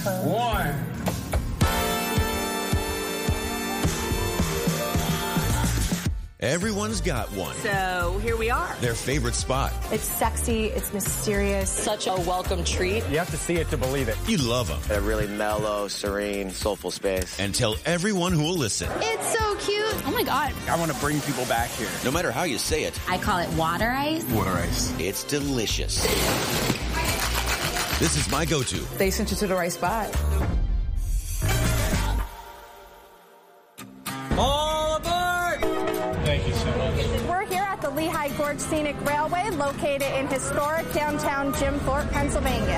1. Everyone's got one. So here we are. Their favorite spot. It's sexy. It's mysterious. Such a welcome treat. You have to see it to believe it. You love them. A really mellow, serene, soulful space. And tell everyone who will listen. It's so cute. Oh my God. I want to bring people back here. No matter how you say it. I call it water ice. Water ice. It's delicious. This is my go-to. They sent you to the right spot. All aboard! Thank you so much. We're here at the Lehigh Gorge Scenic Railway, located in historic downtown Jim Thorpe, Pennsylvania.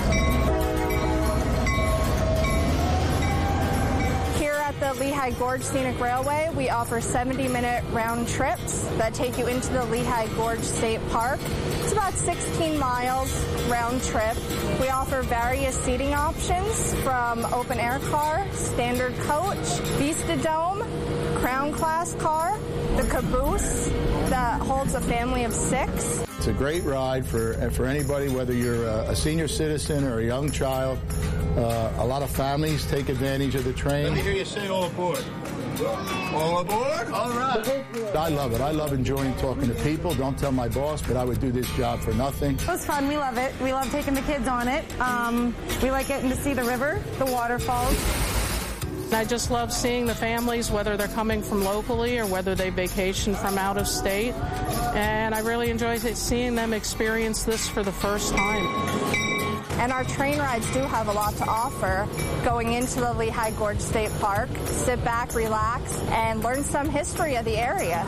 Here at the Lehigh Gorge Scenic Railway, we offer 70-minute round trips that take you into the Lehigh Gorge State Park. It's about 16 miles round trip. We offer various seating options from open air car, standard coach, Vista Dome, Crown Class car, the caboose that holds a family of 6. It's a great ride for anybody, whether you're a senior citizen or a young child. A lot of families take advantage of the train. Let me hear you say all aboard. All aboard? All right. I love it. I love enjoying talking to people. Don't tell my boss, but I would do this job for nothing. It was fun. We love it. We love taking the kids on it. We like getting to see the river, the waterfalls. I just love seeing the families, whether they're coming from locally or whether they vacation from out of state. And I really enjoy seeing them experience this for the first time. And our train rides do have a lot to offer. Going into the Lehigh Gorge State Park, sit back, relax, and learn some history of the area.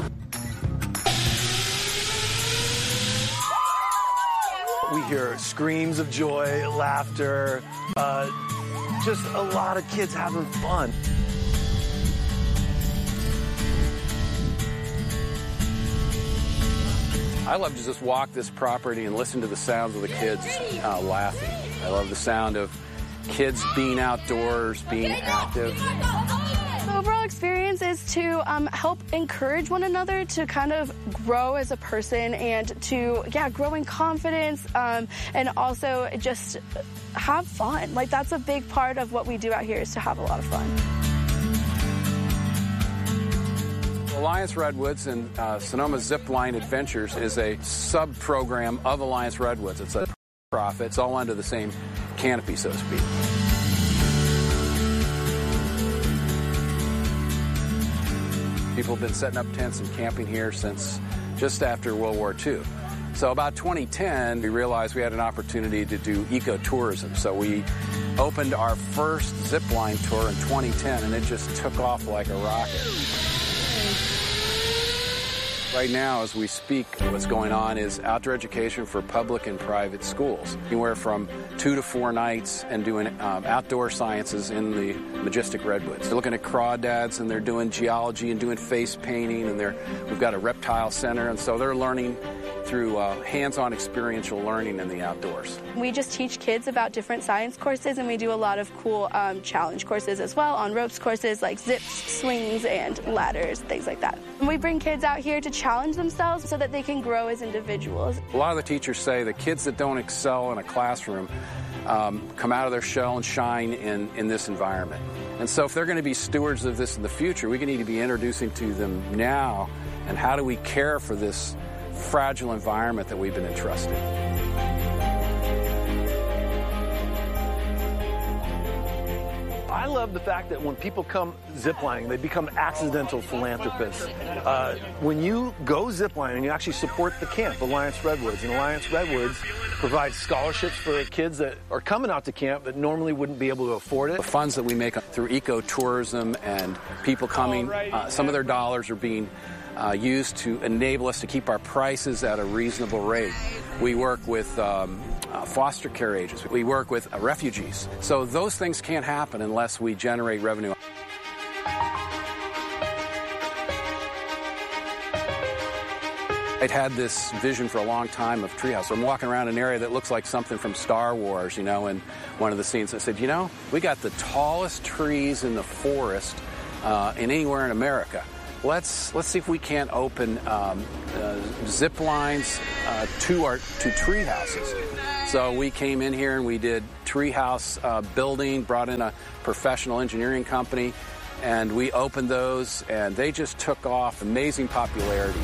We hear screams of joy, laughter, just a lot of kids having fun. I love to just walk this property and listen to the sounds of the kids laughing. I love the sound of kids being outdoors, being active. The overall experience is to help encourage one another to kind of grow as a person and to, grow in confidence and also just have fun. Like, that's a big part of what we do out here, is to have a lot of fun. Alliance Redwoods and Sonoma Zipline Adventures is a sub-program of Alliance Redwoods. It's a profit. It's all under the same canopy, so to speak. People have been setting up tents and camping here since just after World War II. So about 2010, we realized we had an opportunity to do ecotourism. So we opened our first zipline tour in 2010, and it just took off like a rocket. Right now, as we speak, what's going on is outdoor education for public and private schools. Anywhere from 2 to 4 nights and doing outdoor sciences in the majestic redwoods. They're looking at crawdads, and they're doing geology and doing face painting, and we've got a reptile center, and so they're learning through hands-on experiential learning in the outdoors. We just teach kids about different science courses, and we do a lot of cool challenge courses as well, on ropes courses like zips, swings, and ladders, things like that. And we bring kids out here to challenge themselves so that they can grow as individuals. A lot of the teachers say the kids that don't excel in a classroom come out of their shell and shine in this environment. And so if they're going to be stewards of this in the future, we need to be introducing to them now, and how do we care for this fragile environment that we've been entrusted. I love the fact that when people come ziplining, they become accidental philanthropists. When you go ziplining, you actually support the camp, Alliance Redwoods. And Alliance Redwoods provides scholarships for kids that are coming out to camp that normally wouldn't be able to afford it. The funds that we make through ecotourism and people coming, some of their dollars are being used to enable us to keep our prices at a reasonable rate. We work with foster care agents. We work with refugees. So those things can't happen unless we generate revenue. I'd had this vision for a long time of treehouse. I'm walking around an area that looks like something from Star Wars, you know, and one of the scenes I said, you know, we got the tallest trees in the forest in anywhere in America. let's see if we can't open zip lines to tree houses. So we came in here and we did tree house building, brought in a professional engineering company, and we opened those, and they just took off, amazing popularity.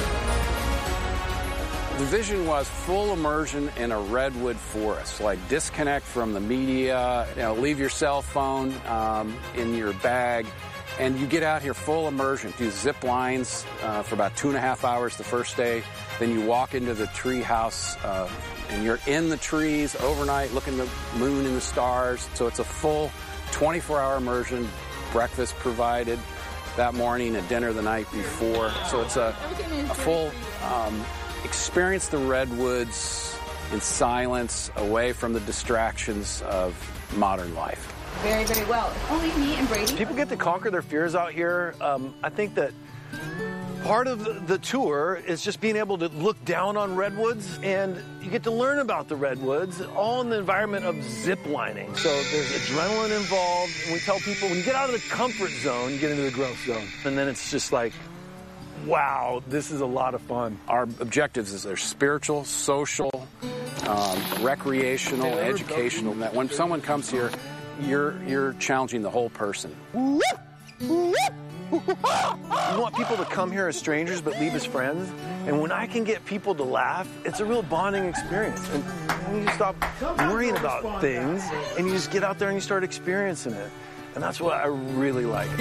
The vision was full immersion in a redwood forest, like disconnect from the media, leave your cell phone in your bag, and you get out here full immersion. Do zip lines for about 2.5 hours the first day, then you walk into the tree house, and you're in the trees overnight, looking at the moon and the stars. So it's a full 24-hour immersion, breakfast provided that morning, a dinner the night before. So it's a full experience the redwoods in silence, away from the distractions of modern life. Very, very well. Only me and Brady. People get to conquer their fears out here. I think that part of the tour is just being able to look down on redwoods, and you get to learn about the redwoods, all in the environment of zip lining. So there's adrenaline involved, and we tell people when you get out of the comfort zone, you get into the growth zone. And then it's just like, wow, this is a lot of fun. Our objectives is they're spiritual, social, recreational, educational. That when someone comes here, you're challenging the whole person. You want people to come here as strangers but leave as friends. And when I can get people to laugh, it's a real bonding experience. And when you stop worrying about things and you just get out there and you start experiencing it. And that's what I really like.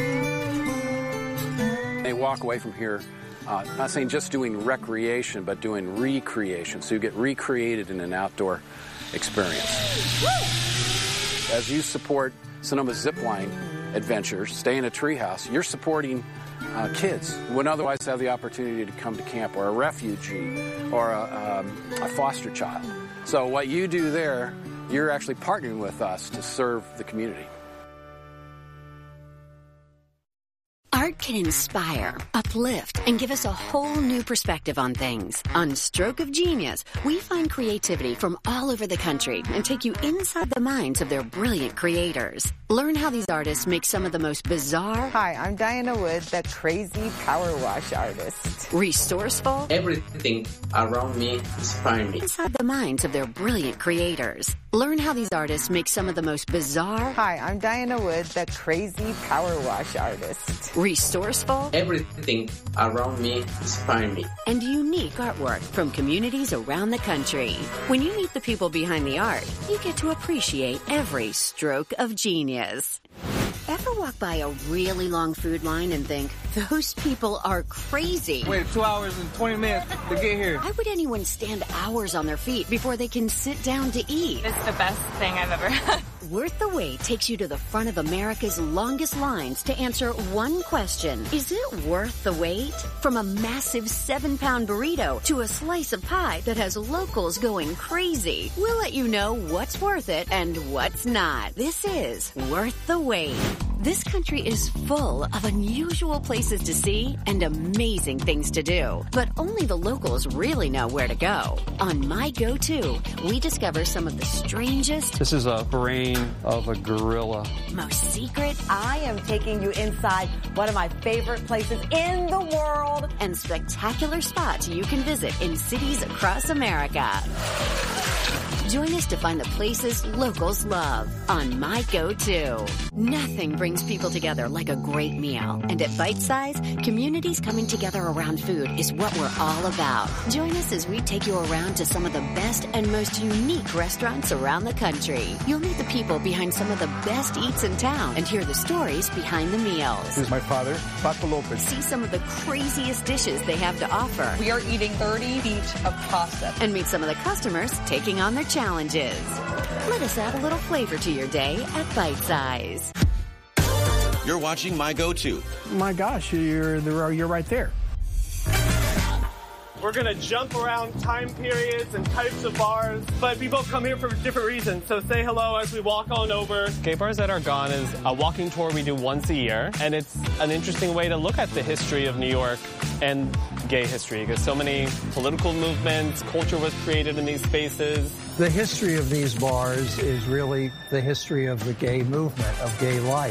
They walk away from here, not saying just doing recreation, but doing recreation. So you get recreated in an outdoor experience. As you support Sonoma Zipline Adventures, stay in a treehouse, you're supporting kids who wouldn't otherwise have the opportunity to come to camp, or a refugee, or a foster child. So what you do there, you're actually partnering with us to serve the community. Art can inspire, uplift, and give us a whole new perspective on things. On Stroke of Genius, we find creativity from all over the country and take you inside the minds of their brilliant creators. Learn how these artists make some of the most bizarre... Hi, I'm Diana Wood, the crazy power wash artist. Resourceful... Everything around me inspires me. Inside the minds of their brilliant creators. Learn how these artists make some of the most bizarre... Hi, I'm Diana Wood, the crazy power wash artist. Resourceful... Everything around me inspires me. And unique artwork from communities around the country. When you meet the people behind the art, you get to appreciate every stroke of genius. Ever walk by a really long food line and think, those people are crazy? Wait 2 hours and 20 minutes to get here. Why would anyone stand hours on their feet before they can sit down to eat? It's the best thing I've ever had. Worth the Wait takes you to the front of America's longest lines to answer one question. Is it worth the wait? From a massive 7-pound burrito to a slice of pie that has locals going crazy. We'll let you know what's worth it and what's not. This is Worth the Wait. This country is full of unusual places to see and amazing things to do. But only the locals really know where to go. On My Go-To, we discover some of the strangest... This is a brain of a gorilla. Most secret... I am taking you inside one of my favorite places in the world. And spectacular spots you can visit in cities across America. Join us to find the places locals love on My Go-To. Nothing brings people together like a great meal. And at Bite Size, communities coming together around food is what we're all about. Join us as we take you around to some of the best and most unique restaurants around the country. You'll meet the people behind some of the best eats in town and hear the stories behind the meals. This is my father, Paco Lopez. See some of the craziest dishes they have to offer. We are eating 30 feet of pasta. And meet some of the customers taking on their challenges. Let us add a little flavor to your day at Bite Size. You're watching My Go-To. My gosh, you're right there. We're going to jump around time periods and types of bars, but we both come here for different reasons, so say hello as we walk on over. Gay Bars That Are Gone is a walking tour we do once a year, and it's an interesting way to look at the history of New York and gay history, because so many political movements, culture was created in these spaces. The history of these bars is really the history of the gay movement, of gay life.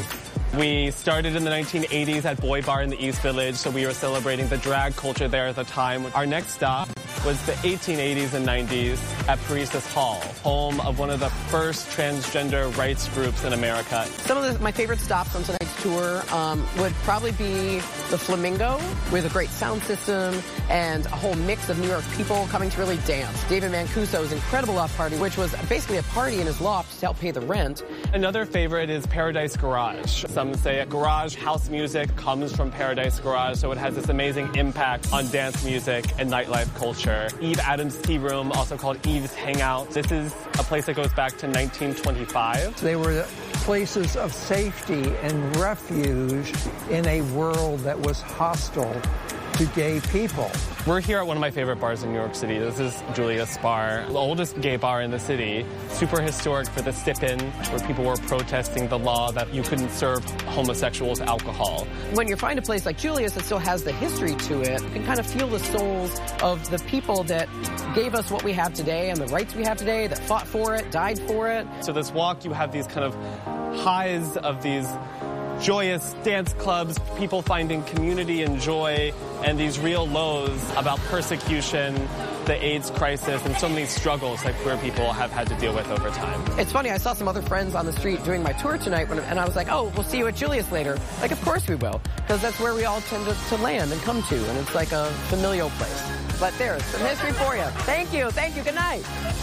We started in the 1980s at Boy Bar in the East Village, so we were celebrating the drag culture there at the time. Our next stop was the 1880s and 90s at Paresis Hall, home of one of the first transgender rights groups in America. Some of my favorite stops on tonight's tour would probably be the Flamingo, with a great sound system and a whole mix of New York people coming to really dance. David Mancuso's incredible loft party, which was basically a party in his loft to help pay the rent. Another favorite is Paradise Garage. Some say garage house music comes from Paradise Garage, so it has this amazing impact on dance music and nightlife culture. Eve Adams Tea Room, also called Eve's Hangout. This is a place that goes back to 1925. They were places of safety and refuge in a world that was hostile to gay people. We're here at one of my favorite bars in New York City. This is Julius Bar, the oldest gay bar in the city. Super historic for the sip-in, where people were protesting the law that you couldn't serve homosexuals alcohol. When you find a place like Julius that still has the history to it, you can kind of feel the souls of the people that gave us what we have today and the rights we have today, that fought for it, died for it. So this walk, you have these kind of highs of these joyous dance clubs, people finding community and joy, and these real lows about persecution, the AIDS crisis, and so many struggles that queer people have had to deal with over time. It's funny, I saw some other friends on the street doing my tour tonight, and I was like, oh, we'll see you at Julius later. Like, of course we will, because that's where we all tend to land and come to, and it's like a familial place. But there's some history for you. Thank you, good night.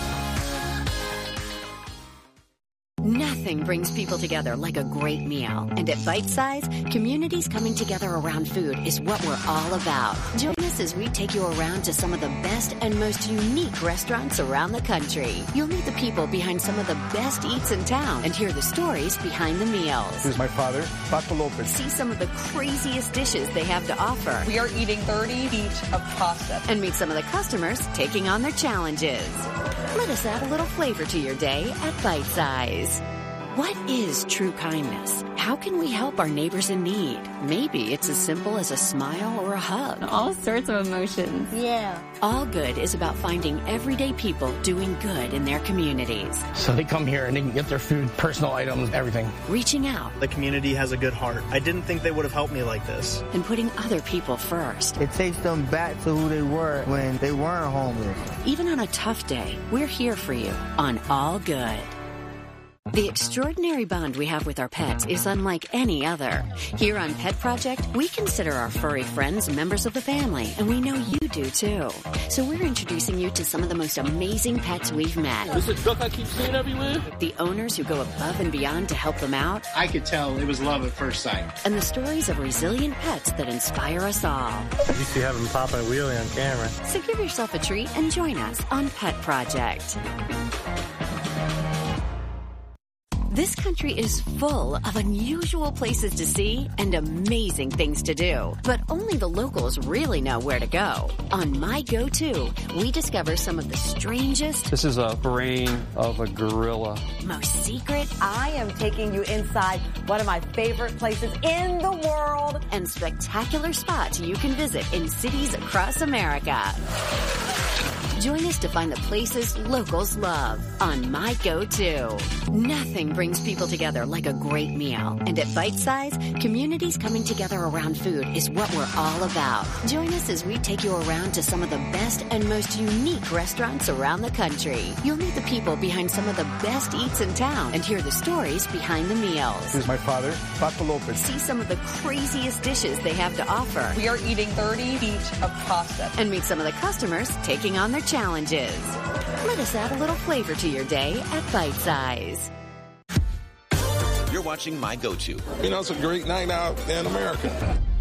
Nothing brings people together like a great meal. And at Bite Size, communities coming together around food is what we're all about. Join us as we take you around to some of the best and most unique restaurants around the country. You'll meet the people behind some of the best eats in town and hear the stories behind the meals. This is my father, Paco Lopez. See some of the craziest dishes they have to offer. We are eating 30 feet of pasta. And meet some of the customers taking on their challenges. Let us add a little flavor to your day at Bite Size. What is true kindness? How can we help our neighbors in need? Maybe it's as simple as a smile or a hug. All sorts of emotions. Yeah. All Good is about finding everyday people doing good in their communities. So they come here and they can get their food, personal items, everything. Reaching out. The community has a good heart. I didn't think they would have helped me like this. And putting other people first. It takes them back to who they were when they weren't homeless. Even on a tough day, we're here for you on All Good. The extraordinary bond we have with our pets is unlike any other. Here on Pet Project, we consider our furry friends members of the family, and we know you do too. So we're introducing you to some of the most amazing pets we've met. This is duck I keep seeing everywhere. The owners who go above and beyond to help them out. I could tell it was love at first sight. And the stories of resilient pets that inspire us all. You see having Papa and Wheelie on camera. So give yourself a treat and join us on Pet Project. This country is full of unusual places to see and amazing things to do. But only the locals really know where to go. On My Go-To, we discover some of the strangest... This is a brain of a gorilla. ...most secret... I am taking you inside one of my favorite places in the world. ...and spectacular spots you can visit in cities across America. Join us to find the places locals love on My Go-To. Nothing brings people together like a great meal. And at Bite Size, communities coming together around food is what we're all about. Join us as we take you around to some of the best and most unique restaurants around the country. You'll meet the people behind some of the best eats in town and hear the stories behind the meals. This is my father, Paco Lopez. See some of the craziest dishes they have to offer. We are eating 30 feet of pasta. And meet some of the customers taking on their challenges. Let us add a little flavor to your day at Bite Size. You're watching My Go-To. You know, it's a great night out in America.